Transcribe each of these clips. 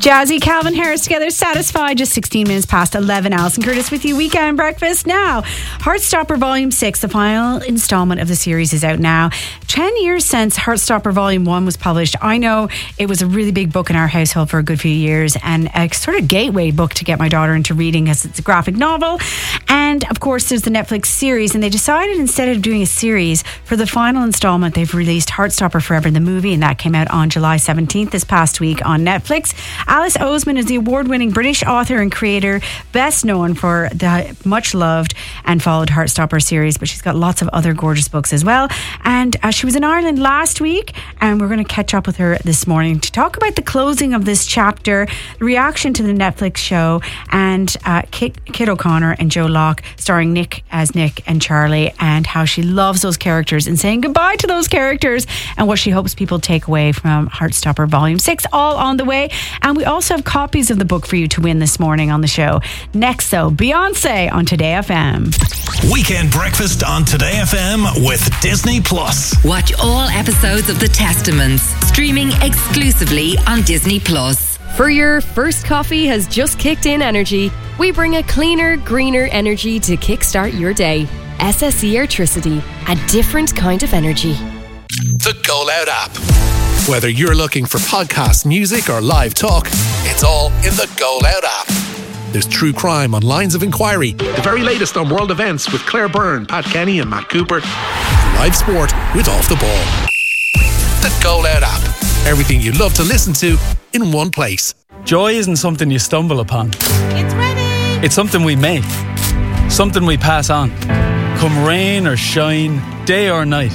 Jazzy, Calvin Harris together, Satisfied, just 16 minutes past 11. Alison Curtis with you, Weekend Breakfast. Now, Heartstopper Volume 6, the final installment of the series, is out now. 10 years since Heartstopper Volume 1 was published. I know it was a really big book in our household for a good few years, and a sort of gateway book to get my daughter into reading, as it's a graphic novel. And of course, there's the Netflix series, and they decided instead of doing a series, for the final installment, they've released Heartstopper Forever, the movie, and that came out on July 17th this past week on Netflix. Alice Oseman is the award-winning British author and creator, best known for the much-loved and followed Heartstopper series, but she's got lots of other gorgeous books as well. And she was in Ireland last week, and we're going to catch up with her this morning to talk about the closing of this chapter, the reaction to the Netflix show, and Kit O'Connor and Joe Locke starring Nick as Nick and Charlie, and how she loves those characters and saying goodbye to those characters, and what she hopes people take away from Heartstopper Volume 6, all on the way. And we also have copies of the book for you to win this morning on the show. Next, though, Beyonce on Today FM. Weekend Breakfast on Today FM with Disney Plus. Watch all episodes of The Testaments, streaming exclusively on Disney Plus. For your first coffee has just kicked in energy, we bring a cleaner, greener energy to kickstart your day. SSE Airtricity, a different kind of energy. The Go Loud app. Whether you're looking for podcasts, music or live talk, it's all in the Go Loud app. There's true crime on Lines of Inquiry, the very latest on world events with Claire Byrne, Pat Kenny and Matt Cooper, live sport with Off the Ball. The Go Loud app. Everything you love to listen to in one place. Joy isn't something you stumble upon. It's ready. It's something we make. Something we pass on. Come rain or shine, day or night.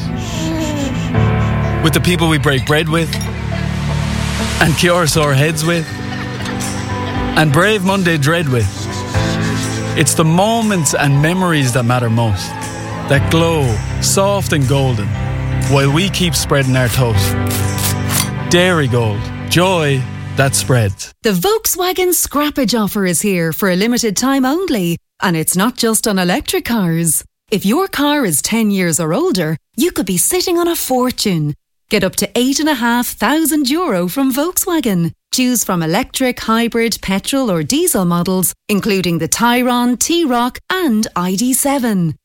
With the people we break bread with, and cure sore heads with, and brave Monday dread with. It's the moments and memories that matter most, that glow soft and golden, while we keep spreading our toast. Dairy Gold, joy that spreads. The Volkswagen Scrappage offer is here for a limited time only, and it's not just on electric cars. If your car is 10 years or older, you could be sitting on a fortune. Get up to €8,500 from Volkswagen. Choose from electric, hybrid, petrol or diesel models, including the Tayron, T-Roc and ID7.